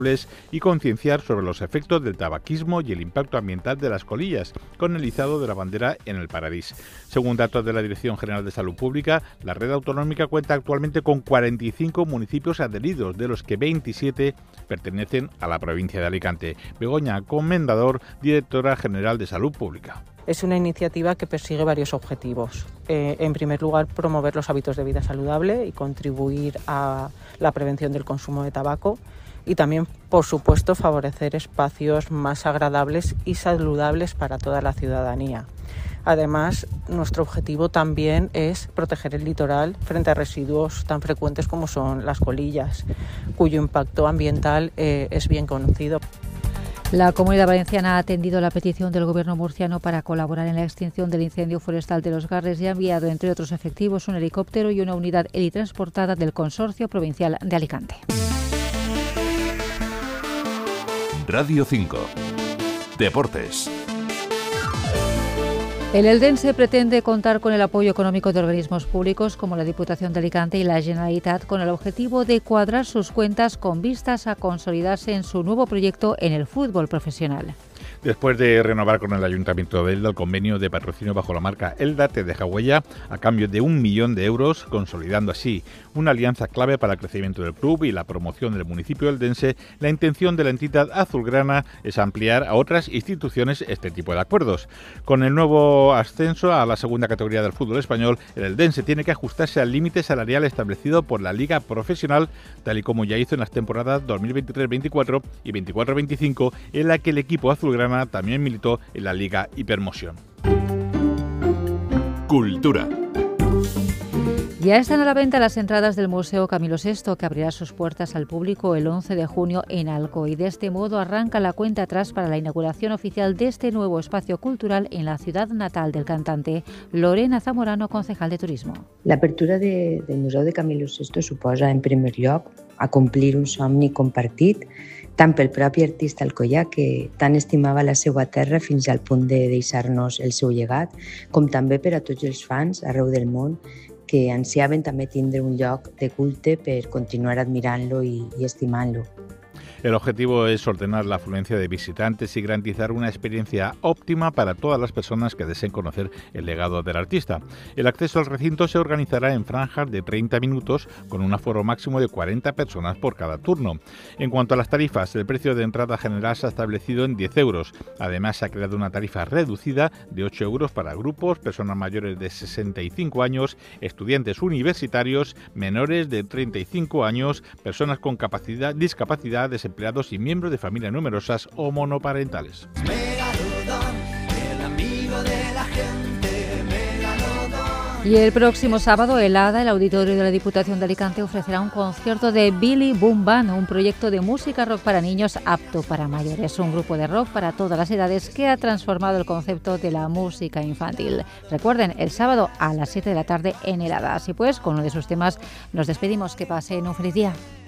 y concienciar sobre los efectos del tabaquismo y el impacto ambiental de las colillas, con el izado de la bandera en el Paradís. Según datos de la Dirección General de Salud Pública, la red autonómica cuenta actualmente con 45 municipios adheridos, de los que 27 pertenecen a la provincia de Alicante. Begoña Comendador, directora general de Salud Pública. Es una iniciativa que persigue varios objetivos. En primer lugar, promover los hábitos de vida saludable y contribuir a la prevención del consumo de tabaco. Y también, por supuesto, favorecer espacios más agradables y saludables para toda la ciudadanía. Además, nuestro objetivo también es proteger el litoral frente a residuos tan frecuentes como son las colillas, cuyo impacto ambiental es bien conocido. La Comunidad Valenciana ha atendido la petición del Gobierno murciano para colaborar en la extinción del incendio forestal de Los Garres y ha enviado, entre otros efectivos, un helicóptero y una unidad helitransportada del Consorcio Provincial de Alicante. Radio 5. Deportes. El eldense pretende contar con el apoyo económico de organismos públicos como la Diputación de Alicante y la Generalitat, con el objetivo de cuadrar sus cuentas con vistas a consolidarse en su nuevo proyecto en el fútbol profesional. Después de renovar con el Ayuntamiento de Elda el convenio de patrocinio bajo la marca Elda te deja huella a cambio de 1 millón de euros, consolidando así una alianza clave para el crecimiento del club y la promoción del municipio eldense, la intención de la entidad azulgrana es ampliar a otras instituciones este tipo de acuerdos. Con el nuevo ascenso a la segunda categoría del fútbol español, el eldense tiene que ajustarse al límite salarial establecido por la Liga Profesional, tal y como ya hizo en las temporadas 2023-24 y 24-25, en la que el equipo azulgrana también militó en la Liga Hipermoción. Cultura. Ya están a la venta las entradas del Museo Camilo VI, que abrirá sus puertas al público el 11 de junio en Alcoy. De este modo arranca la cuenta atrás para la inauguración oficial de este nuevo espacio cultural en la ciudad natal del cantante. Lorena Zamorano, concejal de Turismo. L'apertura del Museu de Camilo VI suposa, en primer lloc, acomplir un somni compartit tant pel propi artista alcoià, que tant estimava la seva terra fins al punt de deixar-nos el seu llegat, com també per a tots els fans arreu del món que ansiaven també tindre un lloc de culte per continuar admirant-lo i estimant-lo. El objetivo es ordenar la afluencia de visitantes y garantizar una experiencia óptima para todas las personas que deseen conocer el legado del artista. El acceso al recinto se organizará en franjas de 30 minutos con un aforo máximo de 40 personas por cada turno. En cuanto a las tarifas, el precio de entrada general se ha establecido en 10 euros. Además, se ha creado una tarifa reducida de 8 euros para grupos, personas mayores de 65 años, estudiantes universitarios, menores de 35 años, personas con discapacidad, desempleados y miembros de familias numerosas o monoparentales. Y el próximo sábado, el ADA, el Auditorio de la Diputación de Alicante, ofrecerá un concierto de Billy Boom Band, un proyecto de música rock para niños apto para mayores. Un grupo de rock para todas las edades que ha transformado el concepto de la música infantil. Recuerden, el sábado a las 7 de la tarde en el ADA. Así pues, con uno de sus temas nos despedimos. Que pasen un feliz día.